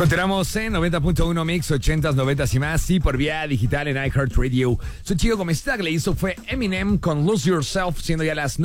Continuamos en 90.1 Mix, 80s, 90s y más, y por vía digital en iHeartRadio. Soy Chico Gómez Tagle y eso fue Eminem con Lose Yourself, siendo ya las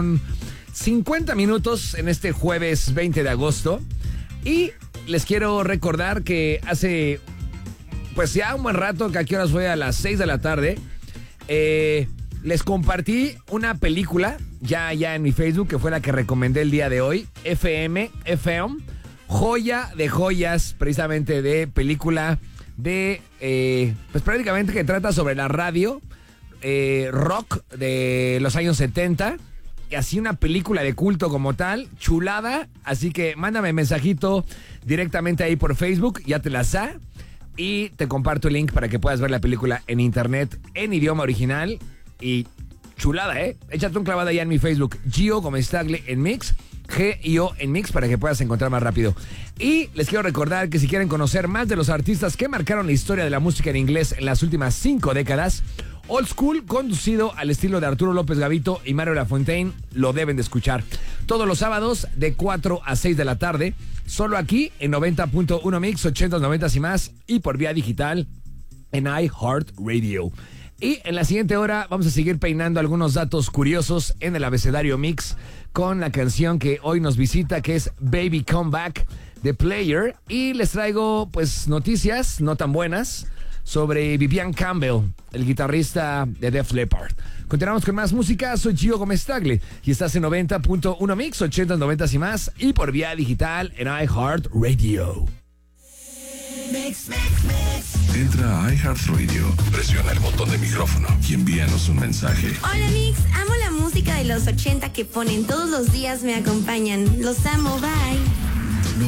9:50 en este jueves 20 de agosto. Y les quiero recordar que hace, pues ya un buen rato, que aquí horas fue a las 6 de la tarde, les compartí una película ya en mi Facebook, que fue la que recomendé el día de hoy, FM, joya de joyas, precisamente de película de, pues prácticamente que trata sobre la radio, rock de los años 70, y así una película de culto como tal, chulada, así que mándame mensajito directamente ahí por Facebook, ya te la sa, y te comparto el link para que puedas ver la película en internet, en idioma original, y chulada, échate un clavado allá en mi Facebook, Gio Gómez Tagle en Mix, G-I-O en Mix, para que puedas encontrar más rápido. Y les quiero recordar que si quieren conocer más de los artistas que marcaron la historia de la música en inglés en las últimas 5 décadas, Old School, conducido al estilo de Arturo López Gavito y Mario Lafontaine, lo deben de escuchar todos los sábados de 4 a 6 de la tarde, solo aquí en 90.1 Mix, 80s, 90s y más, y por vía digital en iHeartRadio. Y en la siguiente hora vamos a seguir peinando algunos datos curiosos en el abecedario Mix con la canción que hoy nos visita, que es Baby Come Back de Player. Y les traigo pues noticias no tan buenas sobre Vivian Campbell, el guitarrista de Def Leppard. Continuamos con más música. Soy Gio Gómez Tagle y estás en 90.1 Mix, 80s, 90s y más, y por vía digital en iHeartRadio. Mix. Entra a iHeartRadio, presiona el botón de micrófono y envíanos un mensaje. Hola Mix, amo la música de los 80 que ponen todos los días, me acompañan. Los amo, bye.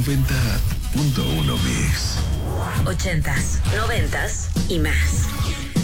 90.1 Mix. 80s, 90s y más.